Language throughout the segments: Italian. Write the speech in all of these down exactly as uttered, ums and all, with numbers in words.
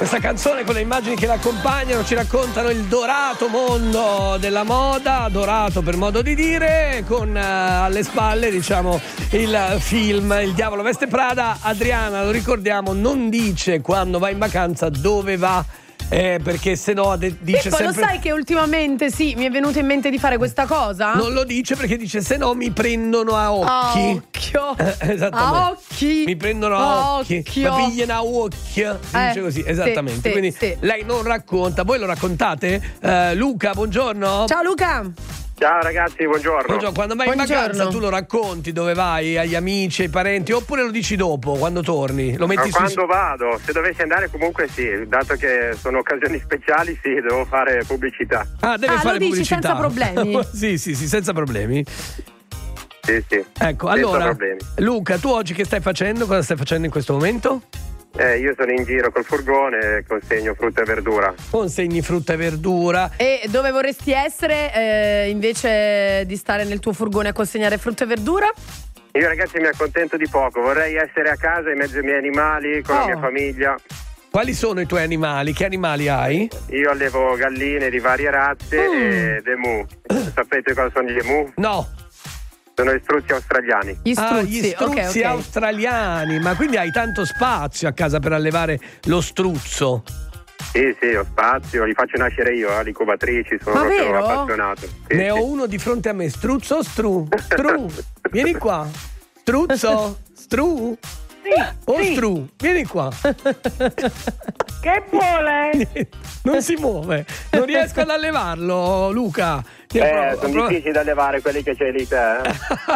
Questa canzone con le immagini che l'accompagnano ci raccontano il dorato mondo della moda, dorato per modo di dire, con uh, alle spalle diciamo il film Il diavolo veste Prada. Adriana, lo ricordiamo, non dice quando va in vacanza dove va. Eh, perché se no de- dice Pippo, sempre... lo sai che ultimamente sì, mi è venuto in mente di fare questa cosa? Non lo dice perché dice se no mi prendono a occhi. A occhio. Esattamente. A occhi. Mi prendono a occhi. Occhio. Mi pigliano a occhio. Si Eh, dice così, esattamente. sì, Quindi sì. lei non racconta, voi lo raccontate? Uh, Luca, buongiorno. Ciao Luca. Ciao ragazzi, buongiorno. Buongiorno. Quando vai Buongiorno. in vacanza tu lo racconti dove vai, agli amici, ai parenti, oppure lo dici dopo, quando torni? Lo metti Ma su... quando vado, se dovessi andare comunque sì, dato che sono occasioni speciali sì, devo fare pubblicità. Ah, deve Ah, fare lo dici pubblicità. senza problemi? sì, sì, sì, senza problemi. Sì, sì. Ecco, senza allora, problemi. Luca, tu oggi che stai facendo? Cosa stai facendo in questo momento? Eh, io sono in giro col furgone e consegno frutta e verdura. Consegni frutta e verdura. E dove vorresti essere eh, invece di stare nel tuo furgone a consegnare frutta e verdura? Io ragazzi mi accontento di poco, vorrei essere a casa in mezzo ai miei animali, con Oh. la mia famiglia. Quali sono i tuoi animali? Che animali hai? Io allevo galline di varie razze Mm. e emu. Sapete cosa sono gli emu? No. Sono gli struzzi australiani. Gli struzzi, Ah, gli struzzi ok, ok. australiani. Ma quindi hai tanto spazio a casa per allevare lo struzzo? Sì, sì, ho spazio, li faccio nascere io, eh, le incubatrici, sono Ma proprio vero? appassionato. Sì, Ne sì. ho uno di fronte a me. Struzzo o stru? Stru. Vieni qua. Struzzo? Stru? O stru? Vieni qua. Che vuole? Non si muove. Non riesco ad allevarlo, Luca. Io Eh, provo- sono provo- difficili da levare quelli che c'hai lì te. eh.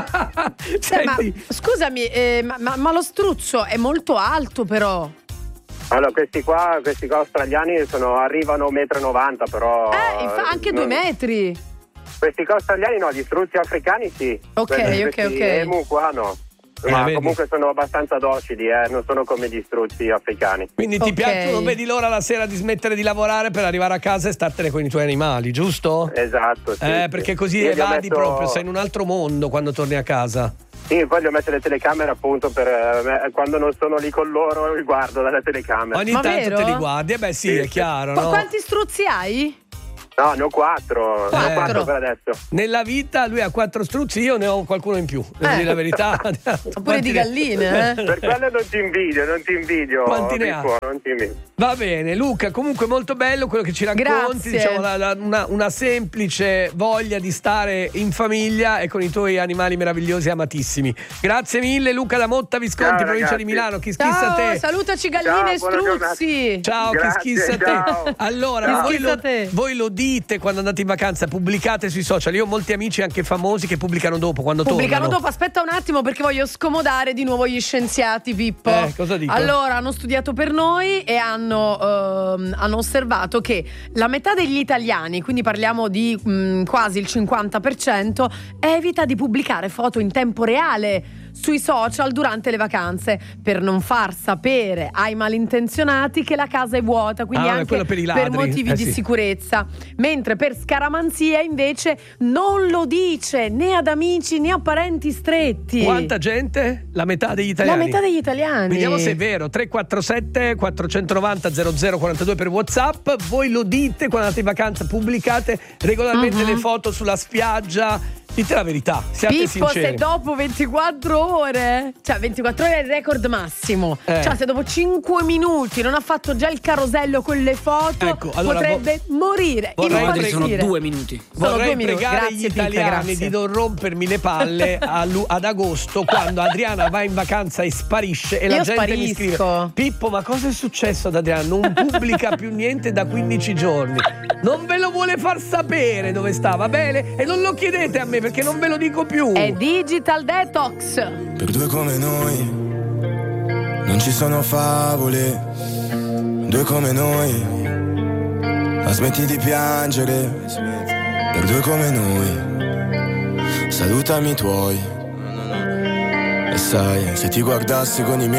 Cioè, ma, Senti, scusami, eh, ma, ma- ma lo struzzo è molto alto però. Allora, questi qua, questi qua australiani sono, arrivano a un metro e novanta, però. Eh, infa- anche due non- metri. Questi qua australiani no, gli struzzi africani sì. Ok, Quelli- ok, questi ok. emu qua no. Eh, Ma vedi. comunque sono abbastanza docili, eh, non sono come gli struzzi africani. quindi ti Ok. piace, non vedi l'ora la sera di smettere di lavorare per arrivare a casa e startene con i tuoi animali, giusto? Esatto, sì. Eh, sì. perché così Io gli ho evadi messo- proprio, sei in un altro mondo quando torni a casa. Sì, poi gli ho messo le telecamere appunto per eh, quando non sono lì con loro, li guardo dalla telecamera. Ogni Ma tanto vero? te li guardi, e beh sì, Sì, è sì. chiaro, Ma no? quanti struzzi hai? No, ne ho quattro. Ne ho Quattro. quattro per adesso. Nella vita lui ha quattro struzzi, io ne ho qualcuno in più, devo Eh. dire la verità. Oppure di galline, eh? Per quello non ti invidio, non ti invidio. Quanti ne ha? Pippo, non ti invidio. Va bene, Luca, comunque molto bello quello che ci racconti, Grazie. diciamo la- la- una, una semplice voglia di stare in famiglia e con i tuoi animali meravigliosi e amatissimi. Grazie mille Luca da Motta Visconti, Ciao, provincia ragazzi. di Milano. Chi schissa Ciao, te? salutaci galline e Ciao, buona struzzi. Ciao, Grazie, che schissa ciao. te. Allora, Ciao. voi Chi schissa lo, te? voi lo dite quando andate in vacanza, pubblicate sui social. Io ho molti amici anche famosi che pubblicano dopo, quando Pubblicano tornano. dopo, aspetta un attimo perché voglio scomodare di nuovo gli scienziati, Pippo. Eh, cosa dicono? Allora, hanno studiato per noi e hanno, ehm, hanno osservato che la metà degli italiani, quindi parliamo di mh, quasi il cinquanta per cento, evita di pubblicare foto in tempo reale sui social durante le vacanze per non far sapere ai malintenzionati che la casa è vuota, quindi Ah, vabbè, anche quello per i ladri. motivi Eh, di sì. sicurezza. Mentre per scaramanzia invece non lo dice né ad amici né a parenti stretti. Quanta gente? La metà degli La italiani. metà degli italiani. Vediamo se è vero. tre quattro sette quattro nove zero zero zero quattro due per WhatsApp. Voi lo dite quando andate in vacanza, pubblicate regolarmente Mhm. le foto sulla spiaggia. Dite la verità, siate Pippo, sinceri. se dopo ventiquattro ore, cioè ventiquattro ore è il record massimo. Eh. Cioè, se dopo cinque minuti non ha fatto già il carosello con le foto, Ecco, allora, potrebbe morire. vorrei- impazzire. Sono due minuti. Sono Vorrei due minuti. pregare Grazie, gli Pippo, italiani grazie. di non rompermi le palle a lu- ad agosto, quando Adriana va in vacanza e sparisce e la Io gente mi scrive: sparisco. Pippo, ma cosa è successo ad Adriana? Non pubblica più niente da quindici giorni. Non ve lo vuole far sapere dove sta, va bene? E non lo chiedete a me perché non ve lo dico più. È Digital Detox. Per due come noi non ci sono favole, due come noi, ma smetti di piangere. Per due come noi, salutami i tuoi. E sai, se ti guardassi con i miei